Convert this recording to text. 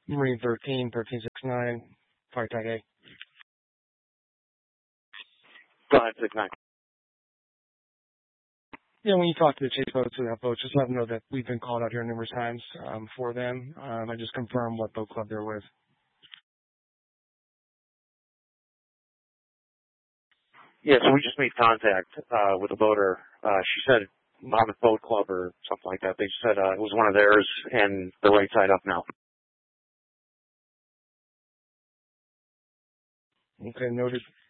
Marine 1369, Flight Tag A. Go ahead, 69. Yeah, when you talk to the chase boats or that boat, just let them know that we've been called out here numerous times for them. I just confirm what boat club they're with. Yeah, so we just made contact with a boater. She said Monmouth Boat Club or something like that. They said it was one of theirs, and they're right side up now. Okay, noted.